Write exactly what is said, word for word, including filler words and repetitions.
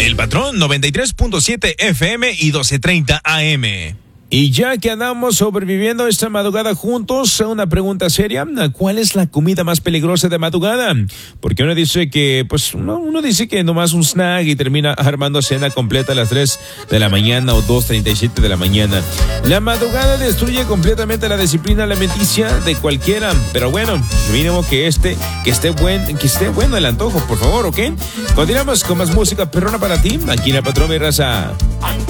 El Patrón noventa y tres punto siete F M y doce treinta A M. Y ya que andamos sobreviviendo esta madrugada juntos, una pregunta seria: ¿cuál es la comida más peligrosa de madrugada? Porque uno dice que, pues, uno, uno dice que nomás un snack y termina armando cena completa a las tres de la mañana o dos treinta y siete de la mañana. La madrugada destruye completamente la disciplina alimenticia de cualquiera, pero bueno, mínimo que este, que esté buen, que esté bueno el antojo, por favor, ¿ok? Continuamos con más música perrona para ti, aquí en El Patrón, mi raza.